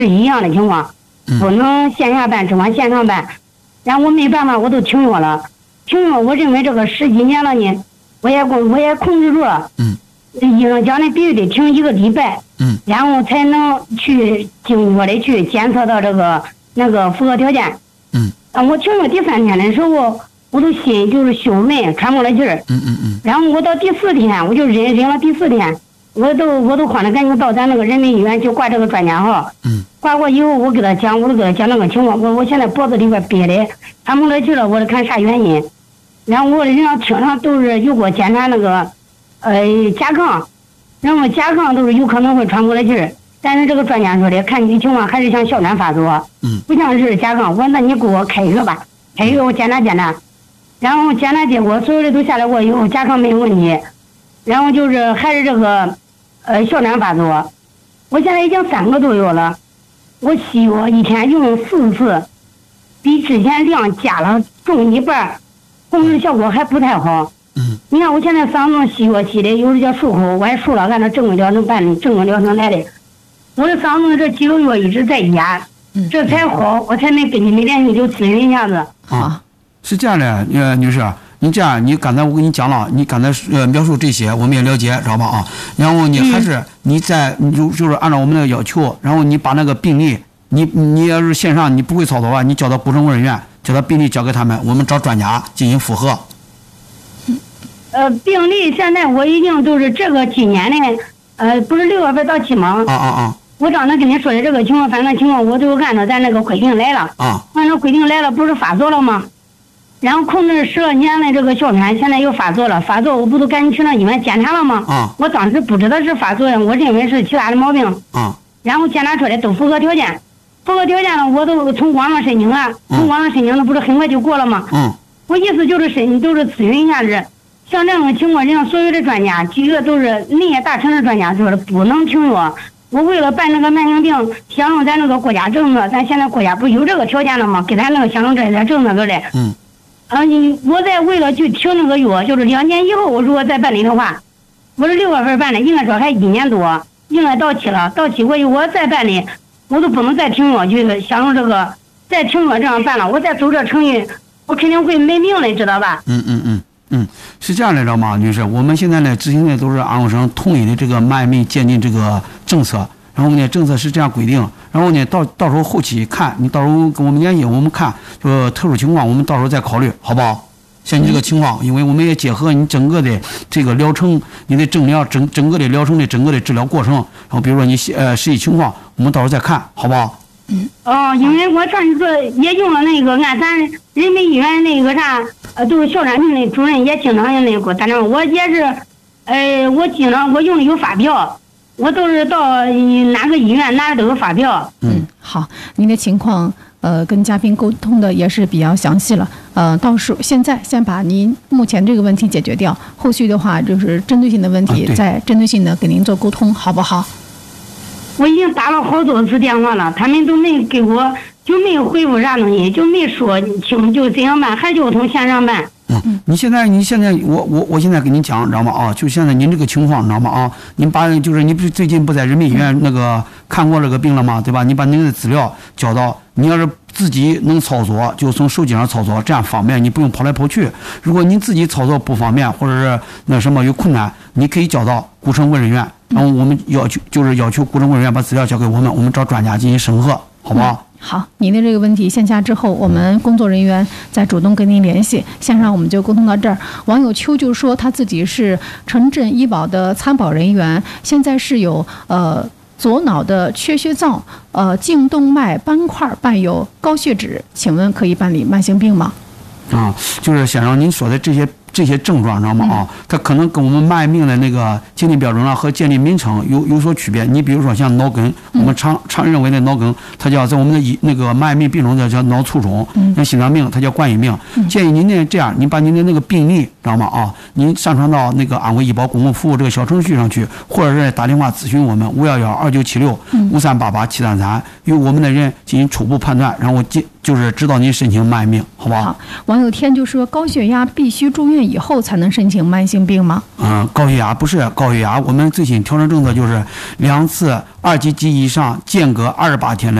一样的情况，不能线下办，只管线上办。然后我没办法，我都停药了。停药，我认为这个10几年了呢，我也控制住了。医生讲的必须得停1个礼拜。然后才能去经过的去检测到这个那个符合条件。我停了第3天的时候，我都心就是胸闷，喘不来气儿。然后我到第4天，我就忍了第4天，我都慌着赶紧到咱那个人民医院去挂这个专家号。挂过以后，我给他讲那个情况，我现在脖子里边憋的喘不来气了，我得看啥原因。然后我的人家听上都是有给我检查那个甲亢，然后甲亢都是有可能会喘不来气儿。但是这个专家说的，看你的情况还是像哮喘发作，不像是甲亢。我说那你给我开药吧，开药我检查，然后检查结果所有的都下来过以后，甲亢没有问题，然后就是还是这个哮喘发作。我现在已经3个多月了，我西药一天用4次，比之前量加了重1半，控制效果还不太好。你看我现在嗓子西药吸的，有的叫漱口，我还漱了，按照正规疗程办的，正规疗程来的。我的嗓子这几个月一直在压，这才好，我才能跟你们联系，就咨询一下子。 是这样的，女士，你这样，你刚才我跟你讲了，你刚才描述这些，我们也了解，知道吧？啊，然后你还是你就是按照我们的要求，然后你把那个病历，你要是线上你不会操作啊，你交到古城卫生院，交到病历交给他们，我们找专家进行复核。 病历现在我已经都是这个今年的，不是6月份到期吗？我刚才跟你说的这个情况，反正情况我都按照咱那个规定来了。按照规定来了，不是发作了吗？然后控制12年的这个哮喘，现在又发作了，发作我不都赶紧去那医院检查了吗？我当时不知道是发作，我认为是其他的毛病。然后检查出来都符合条件，符合条件了，我都从网上申请了，从网上申请了，不是很快就过了吗？我意思就是都是咨询一下子。像这种情况，人家所有的专家几个都是那些大城市专家说的不能停药。我为了办那个慢性病，享用咱那个国家政策，咱现在国家不有这个条件了吗？给咱那个享用这些政策个嘞。我再为了去停那个药，就是2年以后，我如果再办理的话，我是6月份办的，应该说还1年多，应该到期了。到期过以后我再办理，我都不能再停药去享用这个，再停药这样办了，我再走这程序，我肯定会没命的，知道吧？ 是这样来着吗，女士？我们现在呢执行的都是安徽省统一的这个慢病鉴定这个政策，然后呢政策是这样规定，然后呢到时候后期看，你到时候跟我们联系，我们看就特殊情况，我们到时候再考虑，好不好？像你这个情况，因为我们也结合你整个的这个疗程，你的诊疗整个的疗程的整个的治疗过程，然后比如说你实际情况，我们到时候再看，好不好？ 因为我上一次也用了那个按咱人民医院那个啥，都是哮喘病的主任也经常那个打电话，我也是，我经常我用的有发票，我都是到哪个医院拿的都有发票。 好，您的情况跟嘉宾沟通的也是比较详细了，到时候现在先把您目前这个问题解决掉，后续的话就是针对性的问题，再针对性的给您做沟通，好不好？ 我已经打了好多次电话了，他们都没给我，就没有回复啥东西，就没说清就怎样办，还就从线上办。 你现在，我现在跟你讲，知道吗？就现在您这个情况，知道吗？您把就是你不是最近不在人民医院那个看过这个病了吗？对吧？你把您的资料交到，你要是自己能操作，就从手机上操作，这样方便，你不用跑来跑去。如果您自己操作不方便，或者是那什么有困难，你可以交到古城卫生院，然后我们要求古城卫生院把资料交给我们找专家进行审核，好不好？ 好，您的这个问题线下之后，我们工作人员再主动跟您联系。线上我们就沟通到这儿。网友秋就说他自己是城镇医保的参保人员，现在是有左脑的缺血灶，颈动脉斑块伴有高血脂，请问可以办理慢性病吗？ 就是先生您说的这些症状，知道吗？它可能跟我们慢性病的那个鉴定标准和鉴定名称有所区别。你比如说像脑梗，我们常认为的脑梗，它叫在我们的那个慢性病病中叫脑卒中，像心脏病它叫冠心病。建议您呢这样，你把您的那个病历知道吗？啊，您上传到那个安徽医保公共服务这个小程序上去，或者是打电话咨询我们511-2976-5388-733，由我们的人进行初步判断，然后就是指导您申请慢病，好不好？ 好，网友天就说高血压必须住院以后才能申请慢性病吗？ 高血压不是高血压，我们最新调整政策就是2次2级及以上间隔28天